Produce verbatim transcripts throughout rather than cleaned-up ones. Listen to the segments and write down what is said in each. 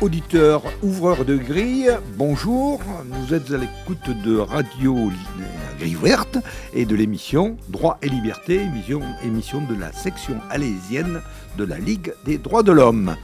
Auditeurs, ouvreurs de grille, bonjour. Vous êtes à l'écoute de Radio Grille Ouverte et de l'émission Droit et Liberté, émission, émission de la section alésienne de la Ligue des droits de l'homme.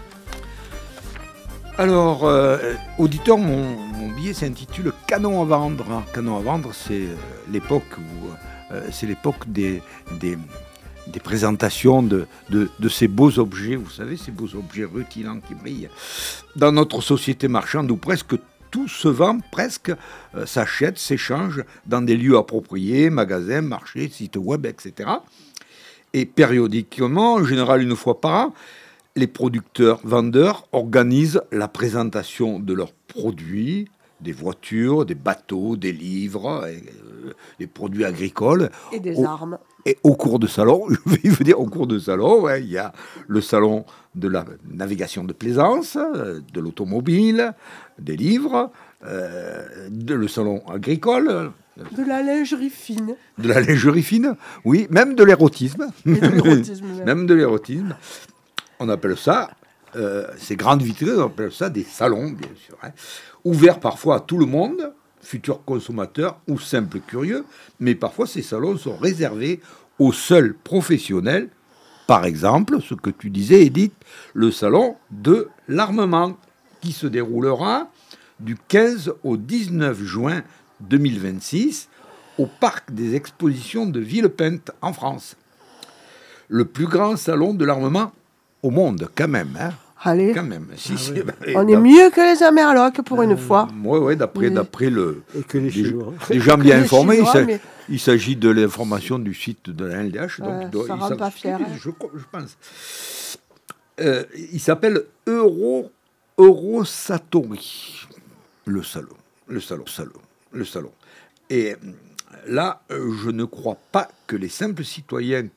Alors, euh, auditeurs, mon, mon billet s'intitule Canon à vendre. Canon à vendre, c'est l'époque où euh, c'est l'époque des, des, des présentations de, de, de ces beaux objets, vous savez, ces beaux objets rutilants qui brillent. Dans notre société marchande où presque tout se vend, presque euh, s'achète, s'échange dans des lieux appropriés, magasins, marchés, sites web, et cetera. Et périodiquement, en général une fois par an, les producteurs, vendeurs organisent la présentation de leurs produits, des voitures, des bateaux, des livres, et, euh, des produits agricoles. Et des au, armes. Et au cours de salon, je vais vous dire, au cours de salon, ouais, il y a le salon de la navigation de plaisance, de l'automobile, des livres, euh, de, le salon agricole. De la lingerie fine. De la lingerie fine, oui, même de l'érotisme. Et de l'érotisme même. Même de l'érotisme. On appelle ça, euh, ces grandes vitrines, on appelle ça des salons, bien sûr, hein, ouverts parfois à tout le monde, futurs consommateurs ou simples curieux, mais parfois ces salons sont réservés aux seuls professionnels. Par exemple, ce que tu disais, Edith, le salon de l'armement, qui se déroulera du quinze au dix-neuf juin deux mille vingt-six au Parc des Expositions de Villepinte, en France. Le plus grand salon de l'armement au monde, quand même. Hein. Allez, quand même. Si, Ah si, oui. bah, on est mieux que les Amerlocs pour une Euh, fois. Oui, ouais, d'après, Oui. d'après le... Et que les des, Chinois. des gens Que bien les informés, Chinois, il, s'a- mais- il s'agit de l'information du site de la L D H. Donc, Ouais, il doit- ça il rend s'en- pas fier, hein. Je, je pense. Euh, il s'appelle Euro, Eurosatori, le salon. Le salon, salon, le salon. Et là, euh, je ne crois pas que les simples citoyens